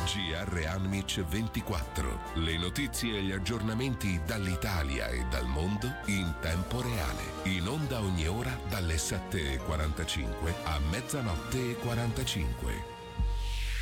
GR Hanmich 24. Le notizie e gli aggiornamenti dall'Italia e dal mondo in tempo reale. In onda ogni ora dalle 7:45 a 00:45.